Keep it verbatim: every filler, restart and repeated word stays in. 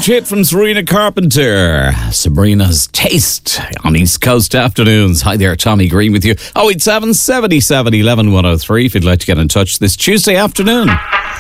Huge hit from Sabrina Carpenter. Sabrina's Taste on East Coast Afternoons. Hi there, Tommy Green with you. oh eight seven, seven seven, one one, one oh three if you'd like to get in touch this Tuesday afternoon.